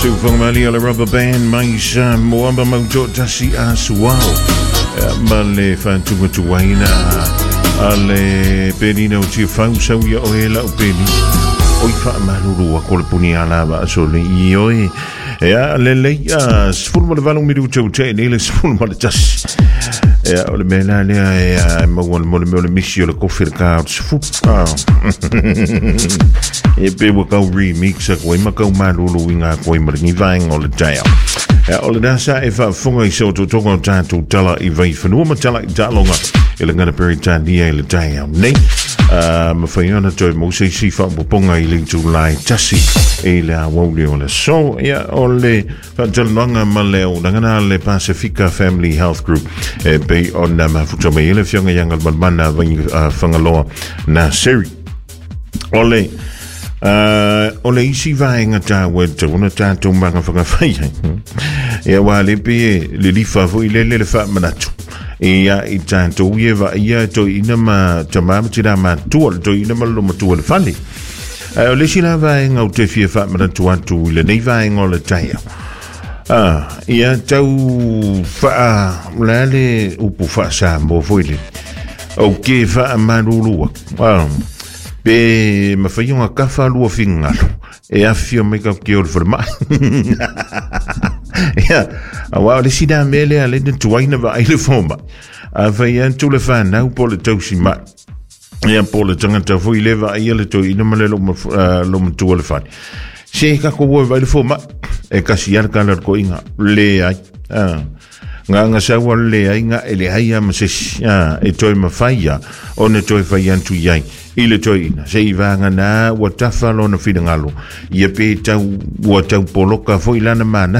Sufang mali ala rubber band mais moamba mauto tasi asuao male fantunga tuwaina ale penina o tia fau sauia o hela o peni oi fa maluru a kolpuni ala ba sole ioi ya lele sful mo valo mi ruto te nele sful mo tas ya o le mena le ya mo le misio le kofirka sfu e pe wo ka remix ko ma ka malulu winga ko mi vaing o le tail ja o le dasa e fa funga so to tonga tanto tala i vai fanu ma tala da longa e le ngana peri tani e le tail nei ma faiona to mo se si fa ponga i le July tasi e le awole o le so ya o le fa jalanga maleo ngana le Pacifica Family Health Group e pe on ma futo me le fionga yanga mana fangaloa na seri ole isi vaenga tawe te una tato manga whakawhai e wale pe le lifa fu i le wha manatu e ia i tato uiewa ia to ina ma tamama tira ma tuol to ina ma loma tuol whale o le sila vaenga o te fia wha manatu atu i le nei vaenga o le taia ia tau wha lale upu wha sa mo fuile o ke wha marurua pe ma fai unha kafa lua fingalo e afio me ka ke ol forma ya awa le sida mele ale de tuaina va ile forma a fai antu le fa na po le tosi ma ya po le tanga ta foi le va ile to ina male lo mo tu le fa se ka ko va ile forma e ka siar ka le ko inga le ai nga sa wale ai nga ele ai ma se e toi ma faia ona toi fai antu yai ile toina se ivanga na watafalo na fidangalo ia pe tau watau poloka foi lana mana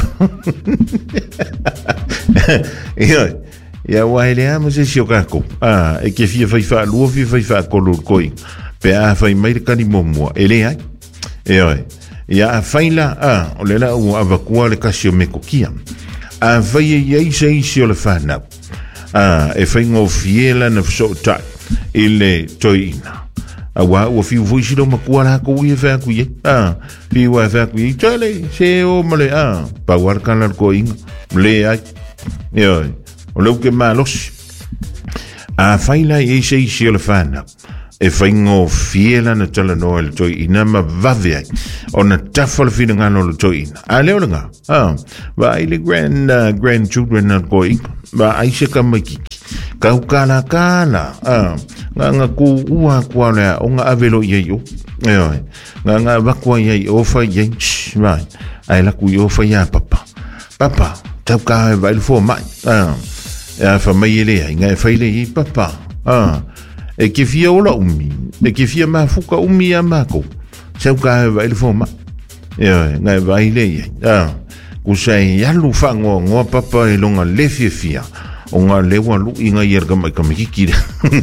ia waile amo se siokako e ke fia fai fa luo fia fai fa kolur koi pe a fai mai kani momua ele ai ia faila o lela u avakua le kasio mekokia a fai ia se isi o le fana e fai ngo fiela na so ta ile toina awa o fiu voisi do makua ko ia fa ku ye fi wa fa ku ye tele se o male pa war kan ko in le ai yo o lo que malos a faila e se isi le fana e faingo fiela na tala no el toi ina ma vavia ona tafal fina ngano le toi a leonga va ile grandchildren na ko in va aisha kamaki kaukala nga ku ua kwa le o nga avelo yeyo nga vakwa ye ofa ye vai ai la ku yo fa ya papa tau ka vai fo mai fa mai le nga fa ile papa e ke fia ola umi e ke fia ma fuka umi ya mako tau ka vai fo mai nga vai le ku sai ya lu fa ngo papa e longa le fia o nga lewa lu inga yerga mai kamikikira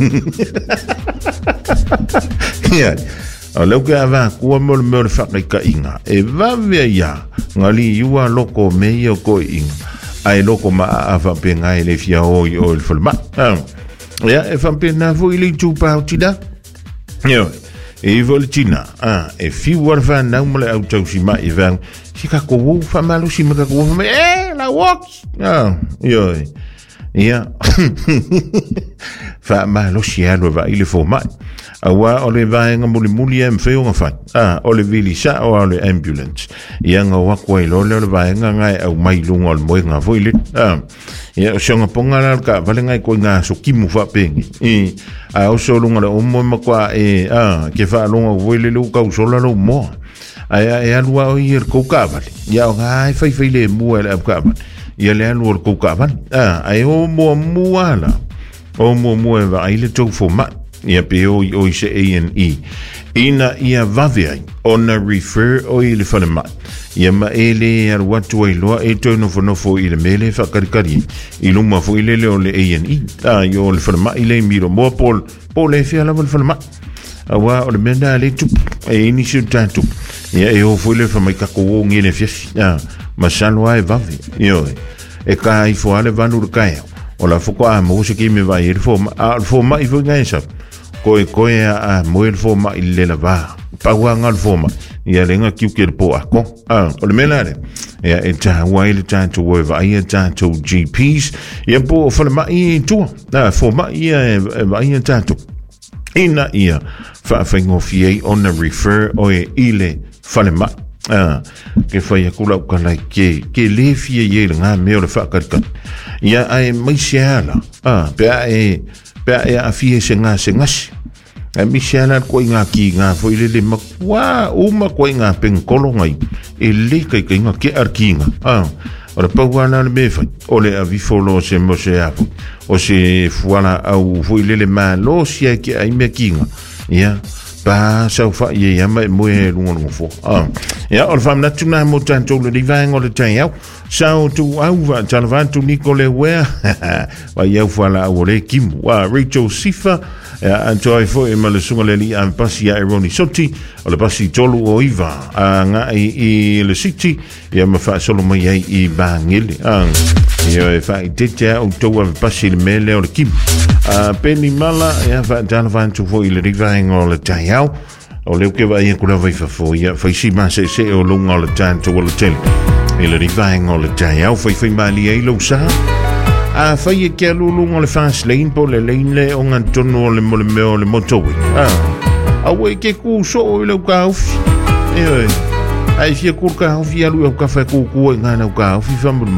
ya o leu ke ava kua mol whakaika inga e vavea ya ngali iua loko meio ko inga ai loko ma ava pe ngai le fia oi o il falma ya e fampe na vo ili tupa utida yo e voltina e fi warva na mole auto sima e van sika ko wo fa malo sima ka ko me la walk yo ia fa malo siano va ile format awa ole va nga muli em feo nga fa ole vili sa o ole ambulance ia nga wa ko ile ole va nga ngai au mai lunga mo nga fo ile ia so nga ponga la ka vale ngai ko nga so kimu fa pengi o so lunga o mo ma kwa ke fa lunga vo ile lu ka so la lo mo ai lua o ir ko ka vale ia ngai fa le mo ele ka ia le alu ko kavan ai o mo muala o mo va ile to format ia pe o se ANE ina ia vavia ona refer o ile fanama ia ma ele ar watu ai loa e to no fo ile mele fa karikari ilu ma fo ile le o le ANE yo le fanama ile miro mo pol e fia la fanama awa o le mena le tu e ini su tantu ia e o fo ile fa mai ka ko ngile fia masalo ai vavi yo e ka i fo ale vanu kai o la fo a mo se ki me vai fo mai fo ngai sa ko a mo fo mai le la va pa wa ngal fo ma ia lenga ki ke po a ko o le melare ia e tāua i le tātou e vai e tātou GPs ia po o whale mai i tua fo mai ia e vai e tātou ina ia whaafengofi ei ona refer o e ile whale mai ke whai a kula ukalai ke le fia ye le ngā meo le whakarikat ia ai mai seala pea e a fie se ngā se ngasi a mi seala koi ngā ki ngā fo ile le makua uma koi ngā pengkolo ngai e le kai ngā ke arkinga o le pauana le mewhai o le a vifolo se mo se apu o se fuala au fo ile le malo sia ke ai me kinga ia ba sau fa ye ya mai mo e lungo fo ya o fam na tuna mo tanto le divang o le taiau sau tu au va talvantu Nicole wea wa ya fala o le kim wa Rachel Sifa enjoy fo e male sunga le li an pasi ya Roni Soti o le pasi tolu o iva nga i le city ya ma fa solo mai i bangil ya e fa tete o to wa pasi le mele o le kim peni mala ya fa talvantu fo i le divang o le taiau o le ke vai kula vai fa fo ya fa si ma se o lunga o le tanto o le tel e le rivaenga o le taiau fai mali ei lo sa fai e kia lulunga o le fast lane po le lane le o ngantono o le mole meo le motowi awe ke ku so o le ukaufi ai fia ku ukaufi alu e ukafa ku e ngana ukaufi famu